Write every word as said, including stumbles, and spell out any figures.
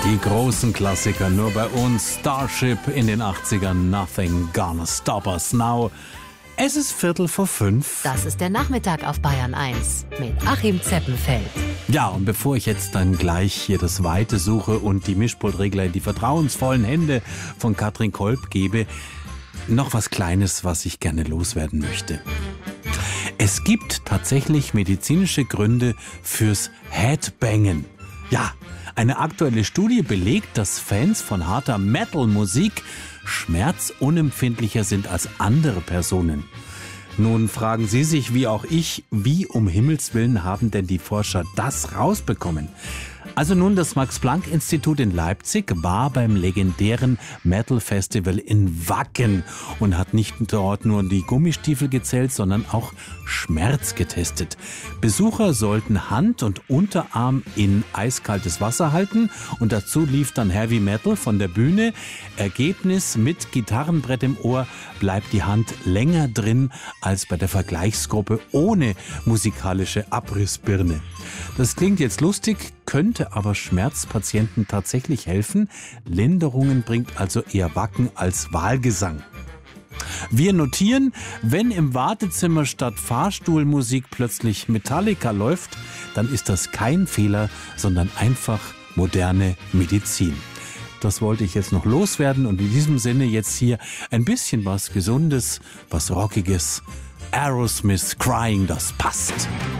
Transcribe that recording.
Die großen Klassiker nur bei uns. Starship in den achtzigern, Nothing Gonna Stop Us Now. Es ist Viertel vor fünf. Das ist der Nachmittag auf Bayern eins mit Achim Zeppenfeld. Ja, und bevor ich jetzt dann gleich hier das Weite suche und die Mischpultregler in die vertrauensvollen Hände von Katrin Kolb gebe, noch was Kleines, was ich gerne loswerden möchte. Es gibt tatsächlich medizinische Gründe fürs Headbangen. Ja, eine aktuelle Studie belegt, dass Fans von harter Metal-Musik schmerzunempfindlicher sind als andere Personen. Nun fragen Sie sich, wie auch ich, wie um Himmels Willen haben denn die Forscher das rausbekommen? Also nun, das Max-Planck-Institut in Leipzig war beim legendären Metal-Festival in Wacken und hat nicht dort nur die Gummistiefel gezählt, sondern auch Schmerz getestet. Besucher sollten Hand und Unterarm in eiskaltes Wasser halten und dazu lief dann Heavy Metal von der Bühne. Ergebnis: mit Gitarrenbrett im Ohr bleibt die Hand länger drin als bei der Vergleichsgruppe ohne musikalische Abrissbirne. Das klingt jetzt lustig, könnte aber Schmerzpatienten tatsächlich helfen. Linderungen bringt also eher Wacken als Wahlgesang. Wir notieren, wenn im Wartezimmer statt Fahrstuhlmusik plötzlich Metallica läuft, dann ist das kein Fehler, sondern einfach moderne Medizin. Das wollte ich jetzt noch loswerden und in diesem Sinne jetzt hier ein bisschen was Gesundes, was Rockiges. Aerosmith, Crying, das passt.